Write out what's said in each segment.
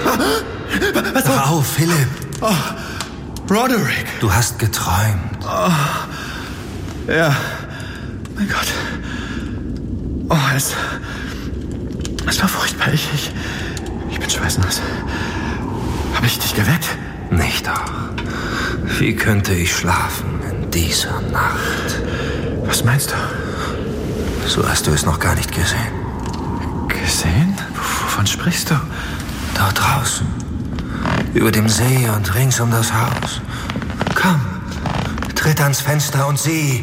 Was? Hör auf, Philipp. Oh, Roderick. Du hast geträumt. Oh. Ja. Mein Gott. Oh, es war furchtbar. Ich bin schweißnass. Habe ich dich geweckt? Nicht doch. Wie könnte ich schlafen in dieser Nacht? Was meinst du? So hast du es noch gar nicht gesehen. Gesehen? Wovon sprichst du? Dort draußen. Über dem See und rings um das Haus. Komm, tritt ans Fenster und sieh.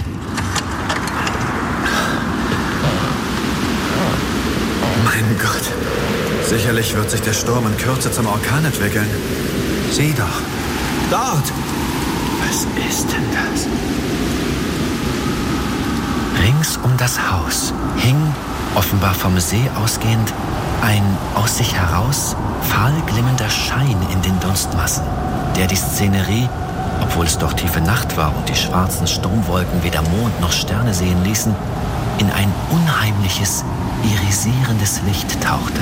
Mein Gott. Sicherlich wird sich der Sturm in Kürze zum Orkan entwickeln. Sieh doch. Dort. Was ist denn das? Rings um das Haus hing, offenbar vom See ausgehend, ein aus sich heraus fahl glimmender Schein in den Dunstmassen, der die Szenerie, obwohl es doch tiefe Nacht war und die schwarzen Sturmwolken weder Mond noch Sterne sehen ließen, in ein unheimliches, irisierendes Licht tauchte.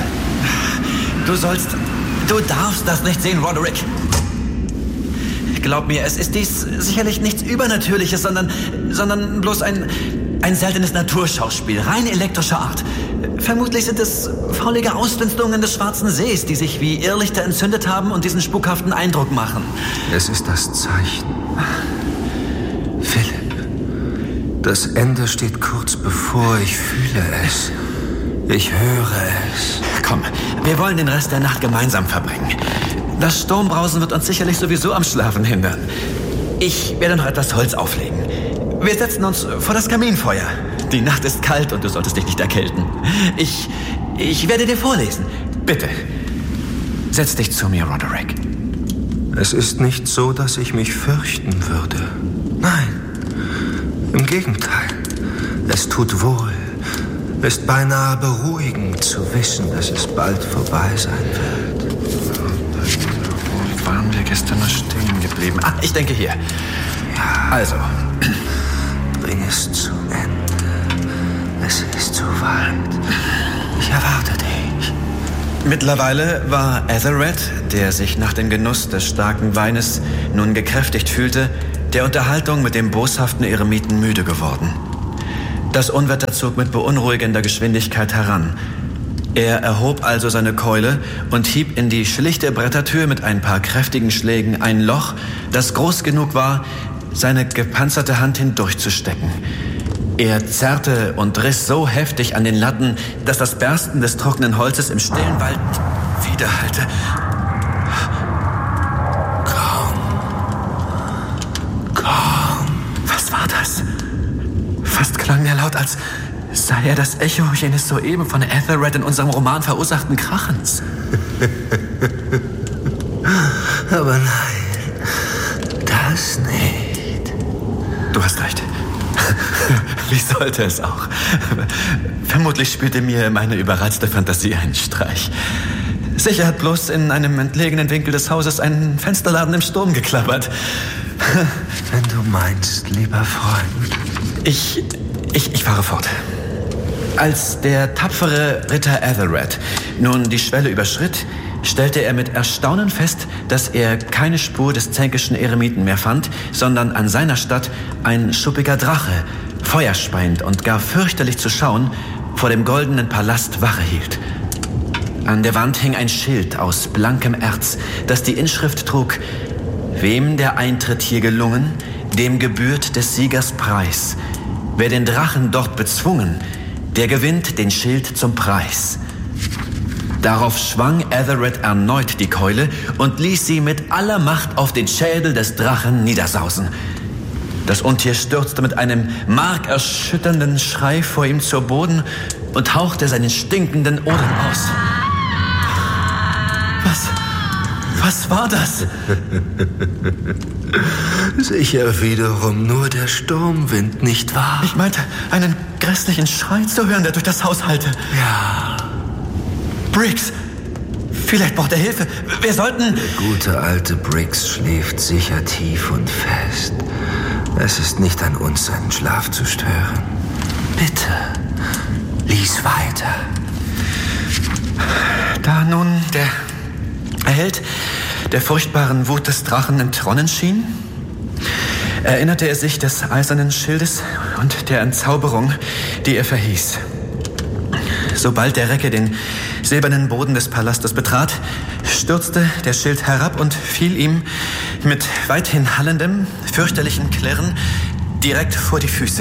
Du darfst das nicht sehen, Roderick. Glaub mir, es ist dies sicherlich nichts Übernatürliches, sondern bloß ein seltenes Naturschauspiel, rein elektrischer Art. Vermutlich sind es faulige Ausdünstungen des Schwarzen Sees, die sich wie Irrlichter entzündet haben und diesen spukhaften Eindruck machen. Es ist das Zeichen. Philipp, das Ende steht kurz bevor. Ich fühle es. Ich höre es. Komm, wir wollen den Rest der Nacht gemeinsam verbringen. Das Sturmbrausen wird uns sicherlich sowieso am Schlafen hindern. Ich werde noch etwas Holz auflegen. Wir setzen uns vor das Kaminfeuer. Die Nacht ist kalt und du solltest dich nicht erkälten. Ich werde dir vorlesen. Bitte, setz dich zu mir, Roderick. Es ist nicht so, dass ich mich fürchten würde. Nein, im Gegenteil. Es tut wohl. Ist beinahe beruhigend zu wissen, dass es bald vorbei sein wird. Wo waren wir gestern noch stehen geblieben? Ah, ich denke hier. Ja. Also. Bring es zu Ende. Es ist soweit. Ich erwarte dich. Mittlerweile war Ethelred, der sich nach dem Genuss des starken Weines nun gekräftigt fühlte, der Unterhaltung mit dem boshaften Eremiten müde geworden. Das Unwetter zog mit beunruhigender Geschwindigkeit heran. Er erhob also seine Keule und hieb in die schlichte Brettertür mit ein paar kräftigen Schlägen ein Loch, das groß genug war, seine gepanzerte Hand hindurchzustecken. Er zerrte und riss so heftig an den Latten, dass das Bersten des trockenen Holzes im stillen Wald widerhallte. Komm. Was war das? Fast klang er laut, als sei er das Echo jenes soeben von Ethelred in unserem Roman verursachten Krachens. Aber nein, das nicht. Du hast recht. Wie sollte es auch? Vermutlich spielte mir meine überreizte Fantasie einen Streich. Sicher hat bloß in einem entlegenen Winkel des Hauses ein Fensterladen im Sturm geklappert. Wenn du meinst, lieber Freund. Ich fahre fort. Als der tapfere Ritter Ethelred nun die Schwelle überschritt, stellte er mit Erstaunen fest, dass er keine Spur des zänkischen Eremiten mehr fand, sondern an seiner Statt ein schuppiger Drache, feuerspeiend und gar fürchterlich zu schauen, vor dem goldenen Palast Wache hielt. An der Wand hing ein Schild aus blankem Erz, das die Inschrift trug: Wem der Eintritt hier gelungen, dem gebührt des Siegers Preis. Wer den Drachen dort bezwungen, der gewinnt den Schild zum Preis. Darauf schwang Ethelred erneut die Keule und ließ sie mit aller Macht auf den Schädel des Drachen niedersausen. Das Untier stürzte mit einem markerschütternden Schrei vor ihm zu Boden und hauchte seinen stinkenden Odem aus. Was war das? Sicher wiederum nur der Sturmwind, nicht wahr? Ich meinte, einen grässlichen Schrei zu hören, der durch das Haus hallte. Ja. Briggs, vielleicht braucht er Hilfe. Wir sollten... Der gute alte Briggs schläft sicher tief und fest. Es ist nicht an uns, seinen Schlaf zu stören. Bitte, lies weiter. Da nun Erhellt der furchtbaren Wut des Drachen entronnen schien, erinnerte er sich des eisernen Schildes und der Entzauberung, die er verhieß. Sobald der Recke den silbernen Boden des Palastes betrat, stürzte der Schild herab und fiel ihm mit weithin hallendem, fürchterlichen Klirren direkt vor die Füße.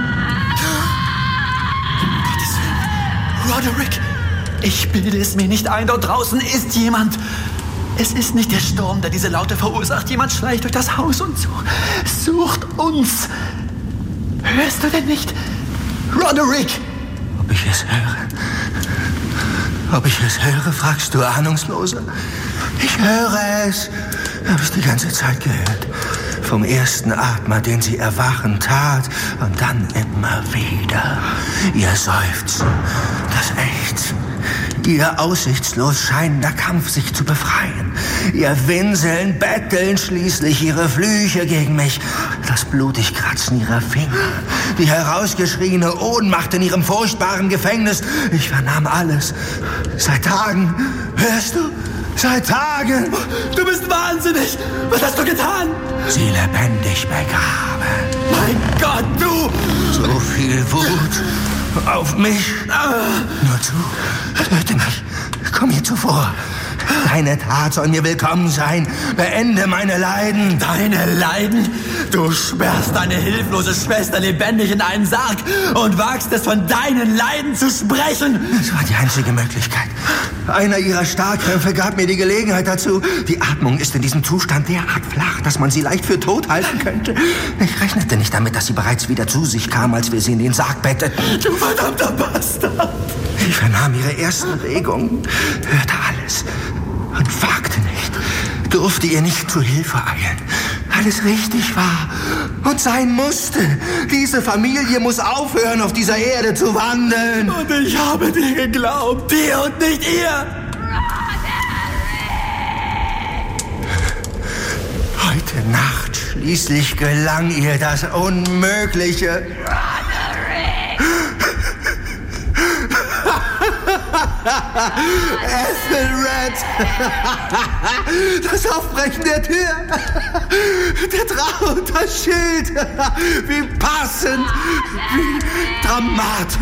Gottes Willen. Roderick, ich bilde es mir nicht ein, dort draußen ist jemand. Es ist nicht der Sturm, der diese Laute verursacht. Jemand schleicht durch das Haus und sucht uns. Hörst du denn nicht? Roderick! Ob ich es höre? Ob ich es höre, fragst du Ahnungsloser. Ich höre es. Habe es die ganze Zeit gehört. Vom ersten Atmer, den sie erwachen tat, und dann immer wieder. Ihr Seufzen, das Ächzen, ihr aussichtslos scheinender Kampf, sich zu befreien. Ihr Winseln, Betteln, schließlich ihre Flüche gegen mich. Das blutig Kratzen ihrer Finger. Die herausgeschrieene Ohnmacht in ihrem furchtbaren Gefängnis. Ich vernahm alles. Seit Tagen, hörst du? Seit Tagen. Du bist wahnsinnig. Was hast du getan? Sie lebendig begraben. Mein Gott, du! So viel Wut auf mich. Nur zu. Töte mich. Komm mir zuvor. Deine Tat soll mir willkommen sein. Beende meine Leiden. Deine Leiden? Du sperrst deine hilflose Schwester lebendig in einen Sarg und wagst es, von deinen Leiden zu sprechen. Das war die einzige Möglichkeit. Einer ihrer Starrkrämpfe gab mir die Gelegenheit dazu. Die Atmung ist in diesem Zustand derart flach, dass man sie leicht für tot halten könnte. Ich rechnete nicht damit, dass sie bereits wieder zu sich kam, als wir sie in den Sarg betteten. Du verdammter Bastard! Ich vernahm ihre ersten Regungen, hörte alles und wagte nicht, durfte ihr nicht zu Hilfe eilen. Alles richtig war und sein musste. Diese Familie muss aufhören, auf dieser Erde zu wandeln. Und ich habe dir geglaubt, dir und nicht ihr. Heute Nacht schließlich gelang ihr das Unmögliche. Ethelred! Das Aufbrechen der Tür! Der Drache und das Schild! Wie passend! Wie dramatisch!